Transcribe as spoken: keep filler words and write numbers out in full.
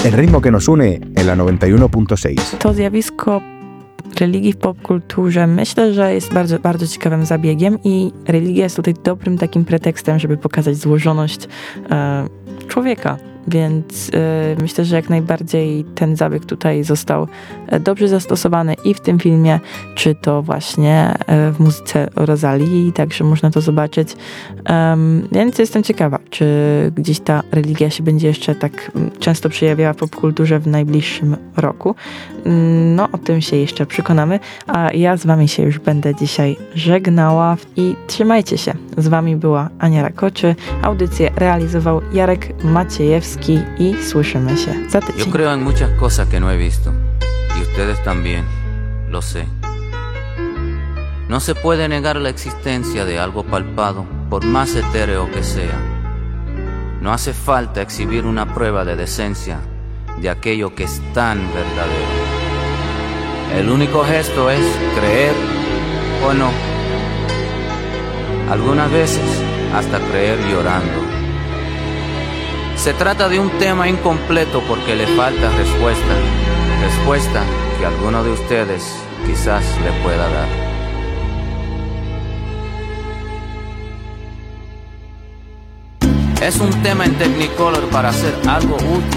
El ritmo que nos une en la noventa y uno punto seis. To zjawisko religii w popkulturze myślę, że jest bardzo, bardzo ciekawym zabiegiem i religia jest tutaj dobrym takim pretekstem, żeby pokazać złożoność e, człowieka. Więc y, myślę, że jak najbardziej ten zabieg tutaj został dobrze zastosowany i w tym filmie, czy to właśnie y, w muzyce Rosalii, także można to zobaczyć. Um, więc jestem ciekawa, czy gdzieś ta religia się będzie jeszcze tak często przejawiała w popkulturze w najbliższym roku. No, o tym się jeszcze przekonamy, a ja z wami się już będę dzisiaj żegnała i trzymajcie się. Z wami była Ania Rakoczy, audycję realizował Jarek Maciejewski i słyszymy się za tydzień. Yo creo en muchas cosas que no he visto y ustedes también, lo sé. No se puede negar la existencia de algo palpado, por más etéreo que sea. No hace falta exhibir una prueba de decencia de aquello que es tan verdadero. El único gesto es creer o no. Algunas veces hasta creer llorando. Se trata de un tema incompleto porque le falta respuesta, respuesta que alguno de ustedes quizás le pueda dar. Es un tema en Technicolor para hacer algo útil.